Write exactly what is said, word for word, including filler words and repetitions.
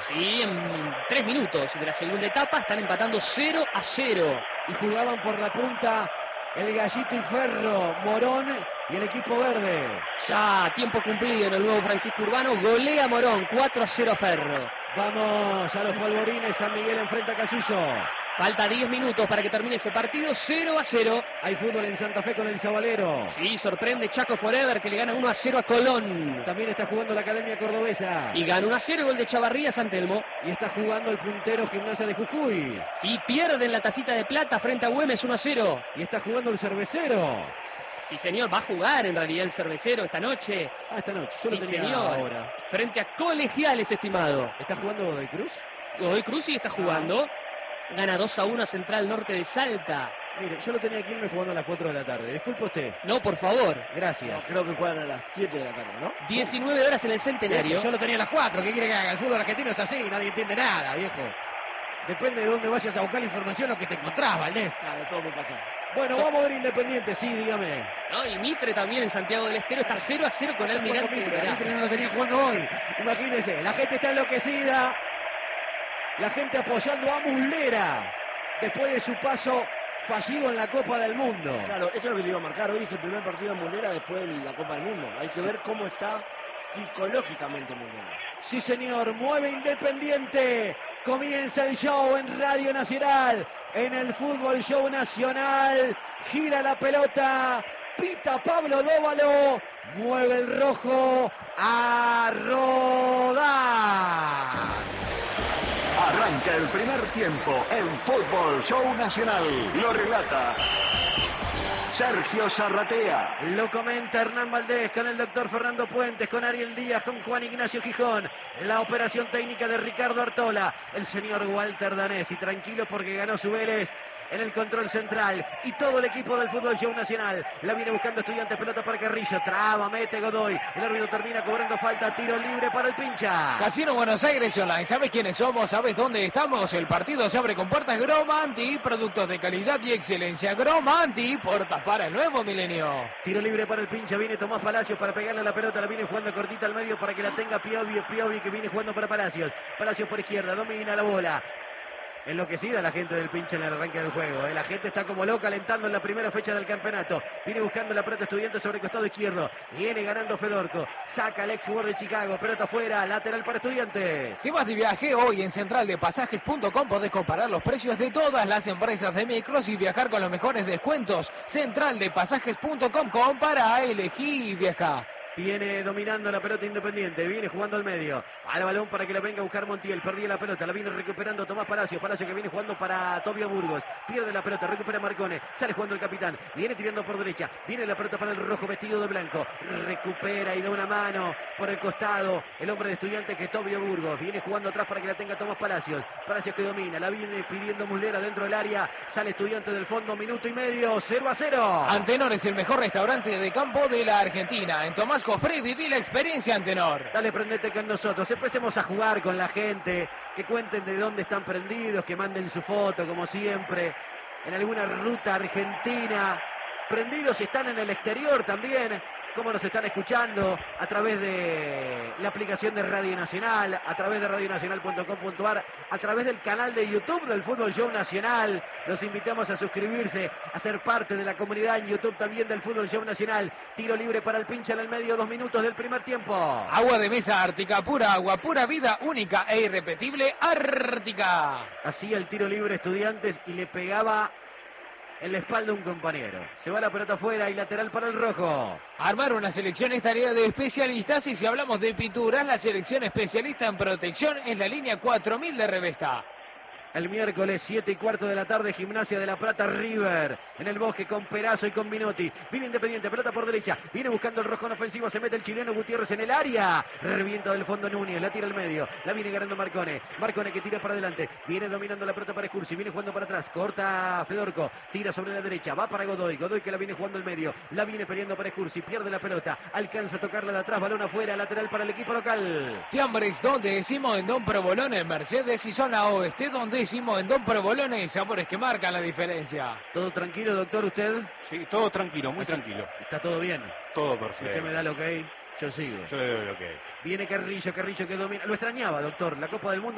Sí, en tres minutos de la segunda etapa están empatando cero a cero. Y jugaban por la punta el Gallito y Ferro, Morón y el equipo verde. Ya tiempo cumplido en el nuevo Francisco Urbano. Golea Morón, cuatro a cero Ferro. Vamos a los polvorines. San Miguel enfrenta a Casuso. Falta diez minutos para que termine ese partido, cero a cero. Hay fútbol en Santa Fe con el Zabalero. Sí, sorprende Chaco Forever, que le gana uno a cero a Colón. También está jugando la Academia Cordobesa. Y gana uno a cero, gol de Chavarría San Telmo. Y está jugando el puntero Gimnasia de Jujuy. Sí, pierden la tacita de plata frente a Güemes uno a cero. Y está jugando el Cervecero. Sí, señor, va a jugar en realidad el Cervecero esta noche. Ah, esta noche. Yo sí, lo tenía señor. ahora. Frente a Colegiales, estimado. ¿Está jugando Godoy Cruz? Godoy Cruz sí está jugando. Ah. Gana dos a uno a Central Norte de Salta. Mire, yo lo tenía aquí irme jugando a las cuatro de la tarde. Disculpe usted. No, por favor. Gracias. No, creo que juegan a las siete de la tarde, ¿no? diecinueve horas en el Centenario. Yo lo tenía a las cuatro. ¿Qué quiere que haga? El fútbol argentino es así. Nadie entiende nada, viejo. Depende de dónde vayas a buscar la información lo que te encontrás, Valdés. Claro, todo muy pasado. Bueno, vamos a ver Independiente, sí, dígame. No, y Mitre también en Santiago del Estero está cero a cero con Almirante. Mitre, Mitre no lo tenía jugando hoy. Imagínense, la gente está enloquecida. La gente apoyando a Muslera después de su paso fallido en la Copa del Mundo. Claro, eso es lo que le iba a marcar. Hoy es el primer partido de Muslera después de la Copa del Mundo. Hay que ver cómo está psicológicamente Muslera. Sí, señor, mueve Independiente. Comienza el show en Radio Nacional, en el Fútbol Show Nacional. Gira la pelota, pita Pablo Dóvalo, mueve el rojo a rodar. Arranca el primer tiempo en Fútbol Show Nacional. Lo relata Sergio Zarratea. Lo comenta Hernán Valdés con el doctor Fernando Puentes, con Ariel Díaz, con Juan Ignacio Gijón. La operación técnica de Ricardo Artola. El señor Walter Danés. Y tranquilo porque ganó su Vélez en el control central. Y todo el equipo del Fútbol Show Nacional. La viene buscando Estudiantes, pelota para Carrillo. Traba, mete Godoy. El árbitro termina cobrando falta. Tiro libre para el Pincha. Casino Buenos Aires Online. ¿Sabes quiénes somos? ¿Sabes dónde estamos? El partido se abre con puertas Gromanti. Productos de calidad y excelencia. Gromanti. Puertas para el nuevo milenio. Tiro libre para el Pincha. Viene Tomás Palacios para pegarle a la pelota. La viene jugando cortita al medio para que la tenga Piovi. Piovi que viene jugando para Palacios. Palacios por izquierda. Domina la bola. Enloquecida la gente del Pincha en el arranque del juego. ¿eh? La gente está como loca alentando en la primera fecha del campeonato. Viene buscando la pelota Estudiantes sobre el costado izquierdo. Viene ganando Fedorco. Saca el ex jugador de Chicago. Pelota afuera. Lateral para Estudiantes. Si vas de viaje hoy en central de pasajes punto com podés comparar los precios de todas las empresas de micros y viajar con los mejores descuentos. central de pasajes punto com. Compara, elegí y viaja. Viene dominando la pelota Independiente. Viene jugando al medio. Al balón para que la venga a buscar Montiel. Perdía la pelota. La viene recuperando Tomás Palacios. Palacios que viene jugando para Tobio Burgos. Pierde la pelota. Recupera Marcone. Sale jugando el capitán. Viene tirando por derecha. Viene la pelota para el rojo vestido de blanco. Recupera y da una mano por el costado. El hombre de Estudiantes que es Tobio Burgos. Viene jugando atrás para que la tenga Tomás Palacios. Palacios que domina. La viene pidiendo Muslera dentro del área. Sale Estudiantes del fondo. Minuto y medio. cero a cero. Antenor es el mejor restaurante de campo de la Argentina. En Tomás Cofré viví la experiencia Antenor. Dale, prendete con nosotros. Empecemos a jugar con la gente. Que cuenten de dónde están prendidos. Que manden su foto, como siempre. En alguna ruta argentina. Prendidos si están en el exterior también. Cómo nos están escuchando a través de la aplicación de Radio Nacional, a través de radio nacional punto com punto a r, a través del canal de YouTube del Fútbol Show Nacional. Los invitamos a suscribirse, a ser parte de la comunidad en YouTube también del Fútbol Show Nacional. Tiro libre para el Pincha en el medio, dos minutos del primer tiempo. Agua de mesa Ártica, pura agua, pura vida, única e irrepetible, Ártica. Hacía el tiro libre Estudiantes y le pegaba en la espalda un compañero. Se va la pelota afuera y lateral para el rojo. Armar una selección es tarea de especialistas y si hablamos de pinturas, la selección especialista en protección es la línea cuatro mil de Revesta. El miércoles, siete y cuarto de la tarde, Gimnasia de la Plata, River. En el Bosque con Perazo y con Minotti. Viene Independiente, pelota por derecha. Viene buscando el rojo en ofensiva. Se mete el chileno Gutiérrez en el área. Revienta del fondo Núñez. La tira al medio. La viene ganando Marcone. Marcone que tira para adelante. Viene dominando la pelota para Escursi. Viene jugando para atrás. Corta Fedorco. Tira sobre la derecha. Va para Godoy. Godoy que la viene jugando al medio. La viene peleando para Escursi. Pierde la pelota. Alcanza a tocarla de atrás. Balón afuera. Lateral para el equipo local. Fiambres, donde decimos en Don Provolone, en Mercedes y zona oeste, donde decimos en Don Provolone, sabores que marcan la diferencia. ¿Todo tranquilo, doctor, usted? Sí, todo tranquilo, muy Así, tranquilo. ¿Está todo bien? Todo Si perfecto. usted me da lo que hay, yo sigo. Yo le doy lo que hay. Viene Carrillo, Carrillo que domina. Lo extrañaba, doctor. La Copa del Mundo